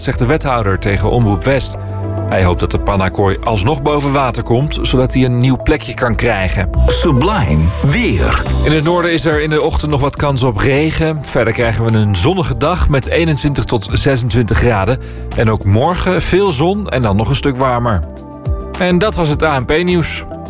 zegt de wethouder tegen Omroep West. Hij hoopt dat de pannakooi alsnog boven water komt, zodat hij een nieuw plekje kan krijgen. Sublime weer. In het noorden is er in de ochtend nog wat kans op regen. Verder krijgen we een zonnige dag met 21 tot 26 graden. En ook morgen veel zon en dan nog een stuk warmer. En dat was het ANP-nieuws.